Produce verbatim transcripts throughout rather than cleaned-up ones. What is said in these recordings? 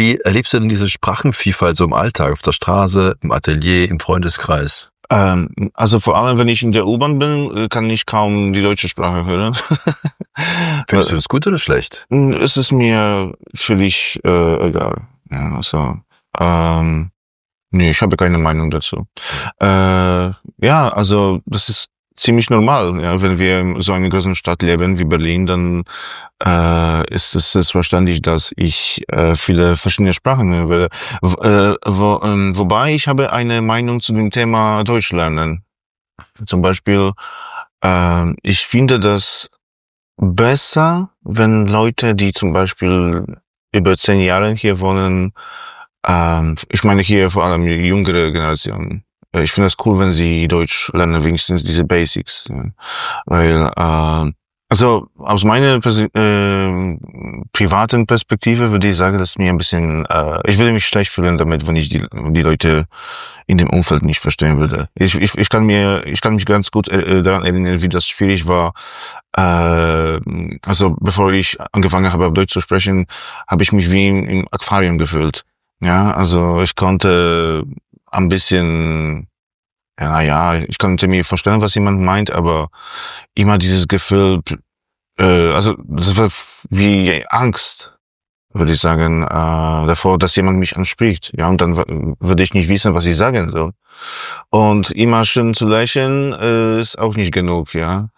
Wie erlebst du denn diese Sprachenvielfalt so im Alltag, auf der Straße, im Atelier, im Freundeskreis? Ähm, also vor allem, wenn ich in der U-Bahn bin, kann ich kaum die deutsche Sprache hören. Findest du das gut oder schlecht? Es ist mir völlig äh, egal. Ja, also, ähm, nee, ich habe keine Meinung dazu. Äh, ja, also das ist ziemlich normal. Ja, wenn wir in so einer großen Stadt leben wie Berlin, dann äh, ist es selbstverständlich, dass ich äh, viele verschiedene Sprachen höre. Wo, äh, wo, ähm, wobei ich habe eine Meinung zu dem Thema Deutsch lernen. Zum Beispiel, äh, ich finde das besser, wenn Leute, die zum Beispiel über zehn Jahre hier wohnen, ähm, ich meine hier vor allem die jüngere Generation. Ich finde es cool, wenn sie Deutsch lernen, wenigstens diese Basics. Ja. Weil, äh, also aus meiner Pers- äh, privaten Perspektive würde ich sagen, dass mir ein bisschen, äh, ich würde mich schlecht fühlen damit, wenn ich die, die Leute in dem Umfeld nicht verstehen würde. Ich, ich, ich kann mir, ich kann mich ganz gut äh, daran erinnern, wie das schwierig war. Äh, also bevor ich angefangen habe, auf Deutsch zu sprechen, habe ich mich wie im, im Aquarium gefühlt. Ja, also ich konnte ein bisschen, ja, naja, ich konnte mir vorstellen, was jemand meint, aber immer dieses Gefühl, äh, also das war wie Angst, würde ich sagen, äh, davor, dass jemand mich anspricht. Ja, und dann w- würde ich nicht wissen, was ich sagen soll. Und immer schön zu lächeln äh, ist auch nicht genug, ja.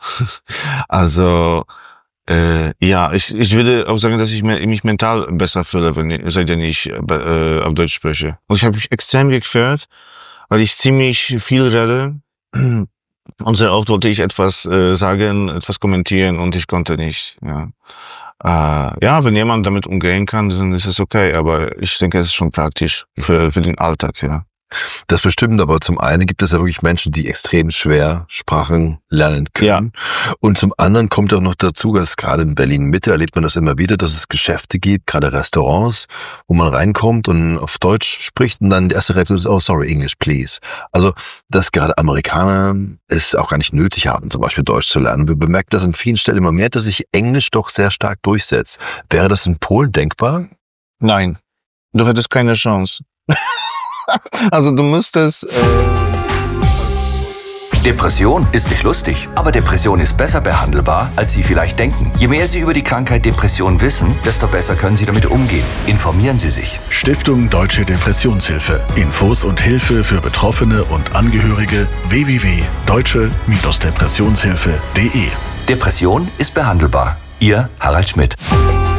Also äh, ja, ich ich würde auch sagen, dass ich me- mich mental besser fühle, wenn ich, seitdem ich äh, auf Deutsch spreche. Und ich habe mich extrem gefreut, weil ich ziemlich viel rede. Und sehr oft wollte ich etwas äh, sagen, etwas kommentieren und ich konnte nicht. Ja. Äh, ja, wenn jemand damit umgehen kann, dann ist es okay. Aber ich denke, es ist schon praktisch für für den Alltag. Ja. Das bestimmt, aber zum einen gibt es ja wirklich Menschen, die extrem schwer Sprachen lernen können. Ja. Und zum anderen kommt auch noch dazu, dass gerade in Berlin-Mitte erlebt man das immer wieder, dass es Geschäfte gibt, gerade Restaurants, wo man reinkommt und auf Deutsch spricht und dann die erste Reaktion ist, oh, sorry, English, please. Also, dass gerade Amerikaner es auch gar nicht nötig haben, zum Beispiel Deutsch zu lernen. Wir bemerken das an vielen Stellen immer mehr, dass sich Englisch doch sehr stark durchsetzt. Wäre das in Polen denkbar? Nein, du hättest keine Chance. Also du müsstest... Äh Depression ist nicht lustig, aber Depression ist besser behandelbar, als Sie vielleicht denken. Je mehr Sie über die Krankheit Depression wissen, desto besser können Sie damit umgehen. Informieren Sie sich. Stiftung Deutsche Depressionshilfe. Infos und Hilfe für Betroffene und Angehörige w w w punkt deutsche Depressionshilfe punkt de. Depression ist behandelbar. Ihr Harald Schmidt.